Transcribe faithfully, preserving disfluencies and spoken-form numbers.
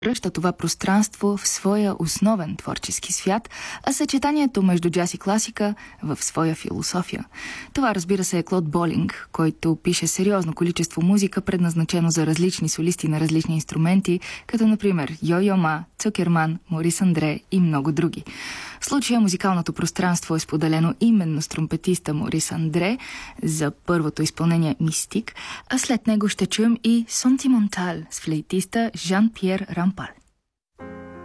превръща това пространство в своя основен творчески свят, а съчетанието между джаз и класика в своя философия. Това, разбира се, е Клод Болинг, който пише сериозно количество музика, предназначено за различни солисти на различни инструменти, като например Йо-Йо Ма, Цукерман, Морис Андре и много други. В случая музикалното пространство е споделено именно с тромпетиста Морис Андре за първото изпълнение Мистик, а след него ще чуем и Сантиментал с флейтиста Жан-Пьер Рампал.